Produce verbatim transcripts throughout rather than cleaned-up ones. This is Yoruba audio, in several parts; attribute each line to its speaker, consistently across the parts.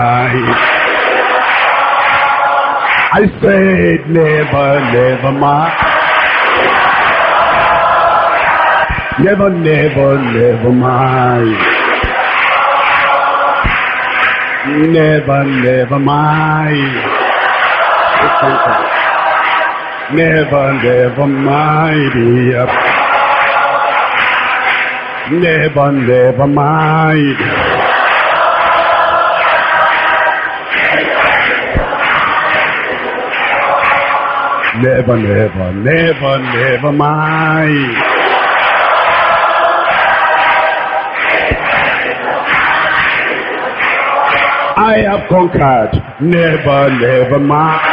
Speaker 1: I said never, never mind. Never, never, never mind. Never, never mind. Never, never mind. Never, never mind. Never, never, never, never mind. I have conquered. Never, never mind.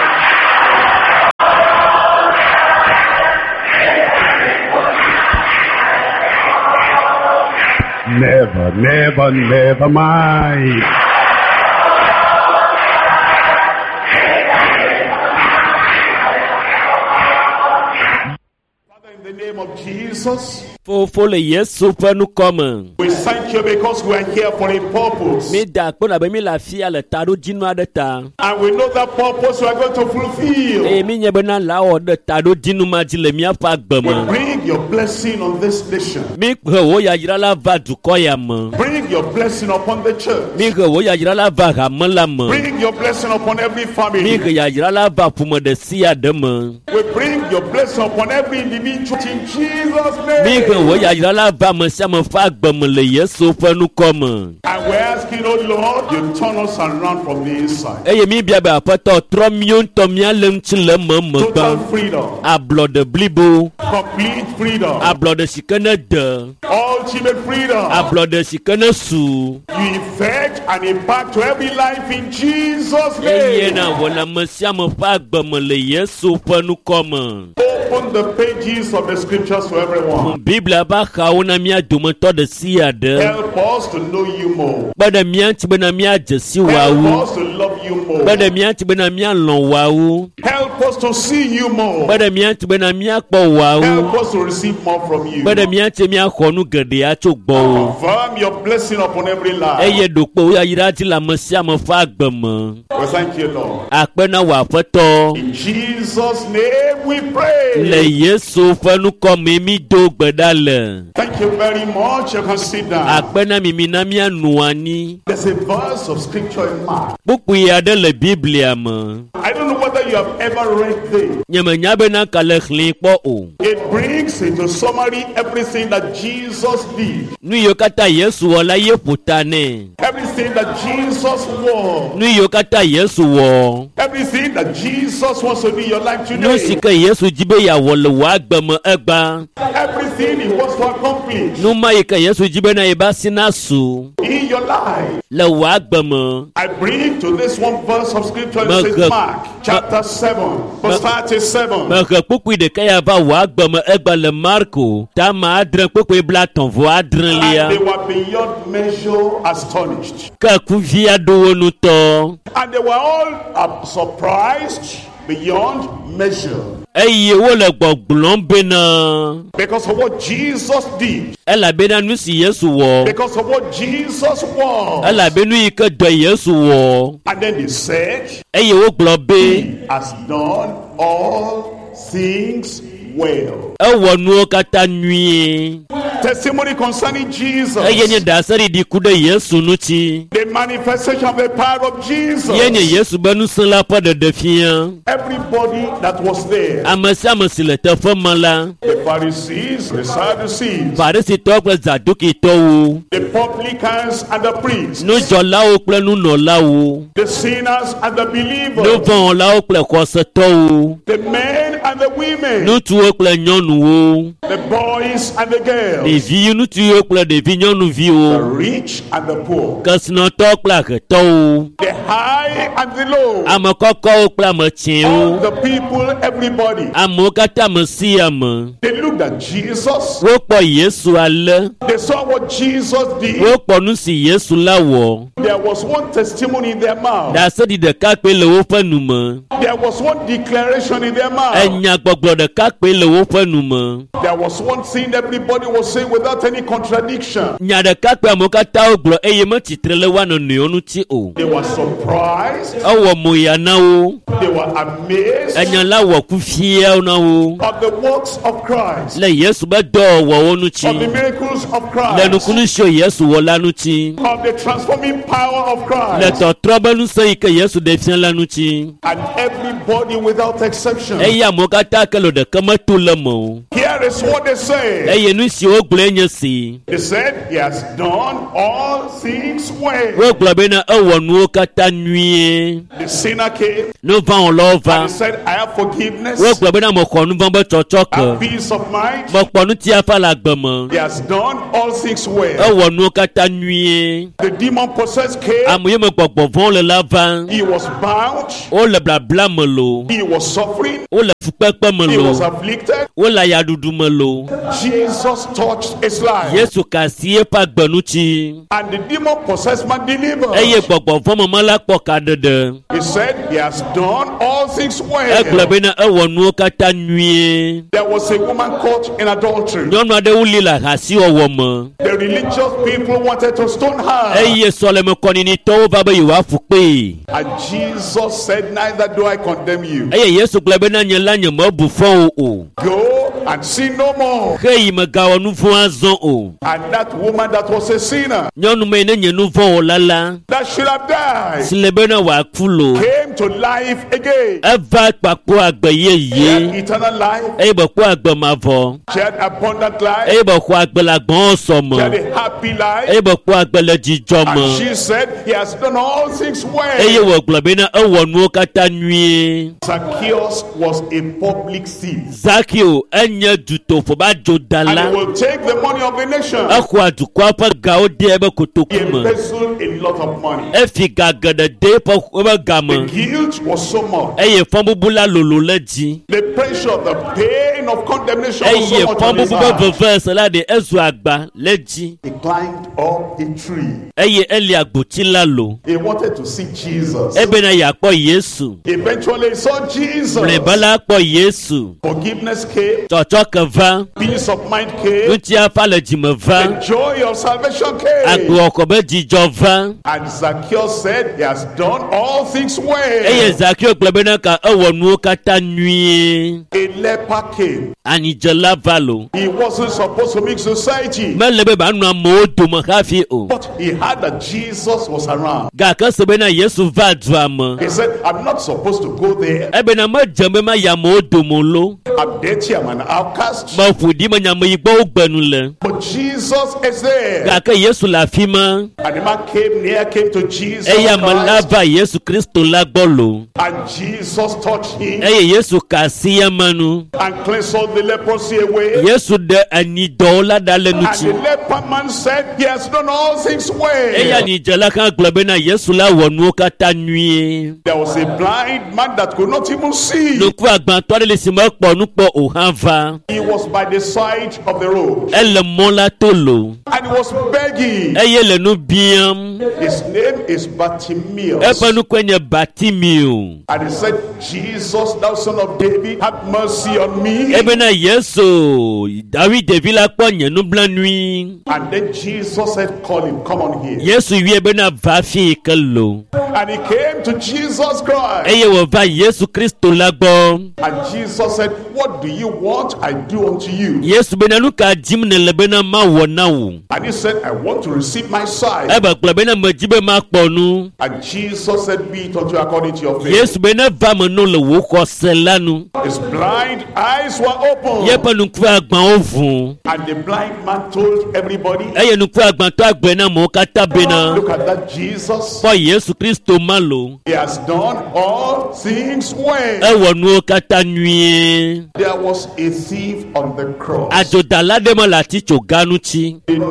Speaker 1: Never, never, never mind. Father, in the name of Jesus,
Speaker 2: we
Speaker 1: thank you because we are here for a purpose.
Speaker 2: And
Speaker 1: we know that purpose we are going to fulfill. We bring your blessing on this nation. Bring your blessing upon the church. Bring your blessing upon every family. We bring your blessing upon every individual in Jesus' name. And we're asking, oh Lord, you turn us around from the inside. Total freedom. Complete freedom. Ultimate freedom. You effect and impact to every life in Jesus' name. Open the pages of the scriptures to everyone. Help us to know you more. Help us to love you more. Help us to see you more. Help us to receive more from you. Confirm your blessing upon every life. We thank you, Lord. In Jesus' name we pray. Thank you very much. You can sit down. There's a verse of scripture in Mark. I don't know whether you have ever read this. It brings into summary everything that Jesus did. Everything that Jesus was. Everything that Jesus wants to do in your life today. Everything he wants to accomplish in your life. I bring to this one verse of scripture in Saint Mark chapter seven verse thirty-seven. And they were beyond measure astonished. And they were all uh, surprised beyond measure. Because of what Jesus did. Because of what Jesus was. And then they said, he has done all things well. Testimony concerning Jesus. The manifestation of the power of Jesus. Everybody that was there. The Pharisees, the Sadducees. The publicans and the priests. The sinners and the believers. The men and the women. The boys and the girls. The rich and the poor. The high and the low. All the people, everybody. They looked at Jesus. They saw what Jesus did. There was one testimony in their mouth. There was one declaration in their mouth.
Speaker 2: le wo pe nume.
Speaker 1: There was one thing everybody was saying without any contradiction.
Speaker 2: Nya de ka pe amokata oglo eye ma titre le wa no ne onu ti o.
Speaker 1: They were surprised.
Speaker 2: Awo moya na wo.
Speaker 1: They were amazed.
Speaker 2: Enya la wo ku fie na wo.
Speaker 1: Of the works of Christ.
Speaker 2: Le Yesu be do wo onu ti.
Speaker 1: Of the miracles of Christ.
Speaker 2: Le nu kunu sho Yesu wo lanu ti.
Speaker 1: Of the transforming power of Christ.
Speaker 2: Le to trobe nu se ke Yesu de fian lanu ti.
Speaker 1: And everybody without exception.
Speaker 2: Eye amokata ke lo de kama to le mo.
Speaker 1: Here is what they say.
Speaker 2: Eye nu si oglo enye si.
Speaker 1: They said he has done all things well.
Speaker 2: Wo glo be na ewo nu kata nwie.
Speaker 1: The sinner came.
Speaker 2: No va on lova.
Speaker 1: And he said, I have forgiveness.
Speaker 2: Wo glo be na mo ko nu va be chochok.
Speaker 1: And peace of mind.
Speaker 2: Mo po nu ti afa la gbemo.
Speaker 1: He has done all things well.
Speaker 2: Ewo nu kata nwie.
Speaker 1: The demon possessed came.
Speaker 2: Amuye me gbogbo von le lava.
Speaker 1: He was bound.
Speaker 2: O le blabla me lo.
Speaker 1: He was suffering.
Speaker 2: O le fupepe me
Speaker 1: He
Speaker 2: lo.
Speaker 1: was afflicted.
Speaker 2: O la ya dudu me lo.
Speaker 1: Jesus touched his life.
Speaker 2: Yesu ka sie pa gbenu ti.
Speaker 1: And the demon possessed man delivered.
Speaker 2: Eye gbogbo von me la po ka dede.
Speaker 1: He said he has done all things well.
Speaker 2: E glo be na ewo nu kata nwie.
Speaker 1: There was a woman caught in adultery.
Speaker 2: Nyɔnu aɖe wuli le ahasi wɔwɔ me.
Speaker 1: The religious people wanted to stone her.
Speaker 2: Eye sɔlɛmekɔninitɔwo va be yewoaƒu kpee.
Speaker 1: And Jesus said, neither do I condemn you.
Speaker 2: Eye Yesu gblɔ be na nye la nye mebu fɔ wo o.
Speaker 1: Go and sin no more.
Speaker 2: Heyi megawɔ nu vɔ̃ azɔ o.
Speaker 1: And that woman that was a sinner,
Speaker 2: Nyɔnu me ne nye nu vɔ̃ wɔla la.
Speaker 1: that should have died,
Speaker 2: Si le be na wòaku lo.
Speaker 1: came to life again.
Speaker 2: Eva kpakpo agbe
Speaker 1: She had
Speaker 2: yeye.
Speaker 1: eternal life.
Speaker 2: Eye be kpɔ agbe mavɔ.
Speaker 1: She had abundant life.
Speaker 2: Eye be xɔ agbe le agbɔ̃ sɔ
Speaker 1: She had
Speaker 2: me.
Speaker 1: a happy life.
Speaker 2: Eye be kpɔ agbe le dzidzɔ
Speaker 1: And
Speaker 2: me.
Speaker 1: she said, he has done all things
Speaker 2: Eye
Speaker 1: well.
Speaker 2: wògblɔ be na ewɔ nuwo katã nyuie.
Speaker 1: Zacchaeus was a public thief.
Speaker 2: Zakeo enye dutoƒo ba
Speaker 1: And
Speaker 2: dzodala.
Speaker 1: he will take the money of the nation.
Speaker 2: Exɔa dukɔa ƒe gawo de ebe
Speaker 1: He
Speaker 2: kotoku me.
Speaker 1: embezzled a lot of money.
Speaker 2: Efi ga geɖe de eƒe ebe
Speaker 1: The
Speaker 2: game.
Speaker 1: guilt was so much.
Speaker 2: Eye fɔbubu la lolo le dzi.
Speaker 1: The pressure, the pain of condemnation was
Speaker 2: Eye
Speaker 1: so much on his
Speaker 2: fɔbubu
Speaker 1: heart.
Speaker 2: be veve se la de ezu agba le dzi.
Speaker 1: He climbed up a tree.
Speaker 2: Eye eli agbotsi la lo.
Speaker 1: He wanted to see Jesus.
Speaker 2: Ebena yeakpɔ Yesu.
Speaker 1: Eventually he saw Jesus.
Speaker 2: Mlɔeba la kpɔ Yesu.
Speaker 1: Forgiveness came.
Speaker 2: Tsɔtsɔke va.
Speaker 1: Peace of mind came.
Speaker 2: Ŋutiafa le dzime va.
Speaker 1: The joy of salvation came.
Speaker 2: Agboxɔ be dzidzɔ va.
Speaker 1: And Zacchaeus said he has done all things well.
Speaker 2: Eye Zakeo gblɔ be na ka ewɔ nuwo katã nyuie.
Speaker 1: A leper came.
Speaker 2: Anidzela va lo.
Speaker 1: He wasn't supposed to mix society.
Speaker 2: Mele be ba nu amewo dome hafi o.
Speaker 1: But he heard that Jesus was around.
Speaker 2: Gake se be na Yesu va dua me.
Speaker 1: He said, I'm not supposed to go there.
Speaker 2: Ebe na medze be ma yi amewo dome lo.
Speaker 1: I'm dirty, I'm an outcast.
Speaker 2: Meƒo ɖi me nyameyibɔwo gbenu le.
Speaker 1: But Jesus is there.
Speaker 2: Gake Yesu le afi ma.
Speaker 1: And the man came near, came to Jesus
Speaker 2: Eye ame la
Speaker 1: Christ,
Speaker 2: va Yesu Kristo la gbɔ lo.
Speaker 1: and Jesus touched him
Speaker 2: Eye Yesu ka asi eme nu.
Speaker 1: and cleansed all the leprosy away.
Speaker 2: Yesu de anidɔwo la ɖa le
Speaker 1: And the
Speaker 2: ŋuti.
Speaker 1: leper man said, he has done all things
Speaker 2: Eye
Speaker 1: well.
Speaker 2: anidzela hã gblɔ be na Yesu la wɔ nuwo katã nyuie.
Speaker 1: There was a blind man that could not even see.
Speaker 2: Nuku agbãtɔ aɖe le si mekpɔ nu kpɔ o hã va.
Speaker 1: He was by the side of the road.
Speaker 2: Ele mɔ la to lo.
Speaker 1: And he was begging.
Speaker 2: Eye le nu biam.
Speaker 1: His name is Bartimaeus.
Speaker 2: Eƒe nukue nye Bartimeo.
Speaker 1: And he said, Jesus, thou son of David, have mercy on me.
Speaker 2: Ebena Yesu, David ɖevi la kpɔ nye nublanui.
Speaker 1: And then Jesus said, call him, come on here.
Speaker 2: Yesu wie bena va fi ke lo.
Speaker 1: And he came to Jesus Christ.
Speaker 2: Eye wòva Yesu Kristo la gbɔ.
Speaker 1: And Jesus said, what do you want? I do unto you.
Speaker 2: Yesu bena nu ka dim nele bena ma wɔ na wo.
Speaker 1: And he said, I want to receive my sight.
Speaker 2: Ebe gblɔ bena medzi be ma kpɔ nu.
Speaker 1: And Jesus said, be it unto you according to your faith.
Speaker 2: Yesu bena va me no le wò xɔse la nu.
Speaker 1: His blind eyes were open.
Speaker 2: Yeƒe nuku agbãwo vu.
Speaker 1: And the blind man told everybody,
Speaker 2: Eye nuku agbãtɔ agblɔe na amewo katã bena.
Speaker 1: look at that Jesus.
Speaker 2: Kpɔ Yesu Kristo ma lo.
Speaker 1: He has done all things well.
Speaker 2: Ewɔ nuwo katã nyuie.
Speaker 1: There was a thief on the cross.
Speaker 2: Adzodala ɖe me le atitsoga ŋuti.
Speaker 1: They nailed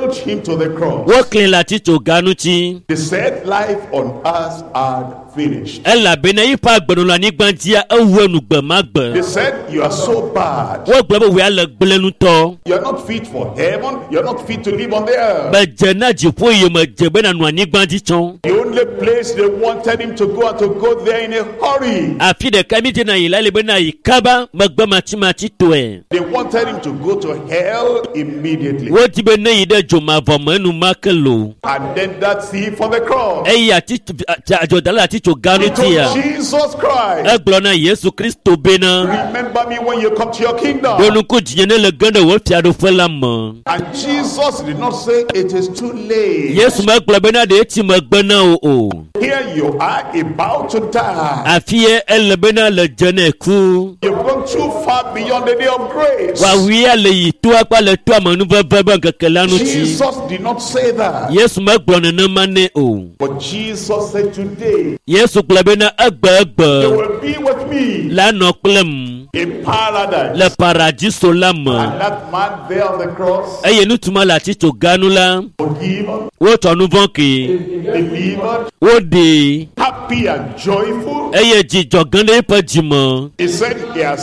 Speaker 1: nailed him to the cross.
Speaker 2: wọ́n kìlẹ̀ láti tó ganu tí.
Speaker 1: They said life on earth had finished.
Speaker 2: ẹ làbẹ́ náà yípa gbẹ̀rún la ní gbantia ẹ wú ẹnu gbẹ̀ má gbẹ̀.
Speaker 1: They said you are so bad.
Speaker 2: wọ́n gbẹ́ bẹ́ wíyá lẹ gbẹ́lẹ́nu tọ́.
Speaker 1: You are not fit for heaven. You are not fit to live on the earth.
Speaker 2: bẹ jẹ náà jì fún iye mọ̀ jẹ bẹ́ẹ̀ nà ní gbanti tán.
Speaker 1: The only place they wanted him to go and to go there in a hurry.
Speaker 2: àfi dẹ̀ ká mi tẹ̀ náà yìí lálẹ́ bẹ́ẹ̀ náà yìí kábà mọ̀ gbẹ́ màtí màtí tó ẹ̀.
Speaker 1: They wanted him to go to hell immediately.
Speaker 2: wọ́n ti bẹ náà yìí dẹ̀ jò máa bọ̀ mọ́ ẹnu má kẹ́ lò.
Speaker 1: And then that thief on the cross.
Speaker 2: ẹ yìí àti àjọ̀dálẹ̀ àti tó ganu
Speaker 1: He
Speaker 2: tí
Speaker 1: told
Speaker 2: yà.
Speaker 1: Jesus Christ,
Speaker 2: ẹ gbọ́dọ̀ náà Yéṣu Kristo bẹ́ẹ̀ náà.
Speaker 1: remember me when you come to your kingdom.
Speaker 2: dọ́nu kò jìyẹn náà lẹ gẹ́ndẹ̀ wọ́n fi àdó fẹ́ la mọ̀.
Speaker 1: And Jesus did not say it is too late.
Speaker 2: Yéṣu mọ̀ gbọ́dọ̀ bẹ́ẹ̀ náà de ti mọ̀ gbẹ́ náà o o.
Speaker 1: Here you are about to die.
Speaker 2: àfi ẹ ẹ lẹ bẹ́ẹ̀ náà lẹ jẹ́ náà kú.
Speaker 1: You've gone too far beyond the day of grace.
Speaker 2: wà wí àlẹ́ yìí tó apá lẹ tó àmọ́ nípa bẹ́ẹ̀ kẹ̀kẹ́ lánàá tí.
Speaker 1: Jesus did not say that.
Speaker 2: Yéṣu mọ̀ gbọ́dọ̀ nínú má ní o.
Speaker 1: But Jesus said today,
Speaker 2: Yéṣu gbọ́dọ̀ bẹ́ẹ̀ náà ẹgbẹ́ ẹgbẹ́.
Speaker 1: you will be with me
Speaker 2: lánàá kúlẹ̀ mu.
Speaker 1: in paradise.
Speaker 2: lẹ paradiso la mọ̀.
Speaker 1: And that man there on the cross,
Speaker 2: ẹ yẹ ní tuma la ti tó ganu la.
Speaker 1: forgiven,
Speaker 2: wọ́n tọ́nu vọ́n kì.
Speaker 1: delivered,
Speaker 2: wọ́n de.
Speaker 1: happy and joyful.
Speaker 2: ẹ yẹ jìjọ gan lè pẹ́ jìmọ̀.
Speaker 1: He said he has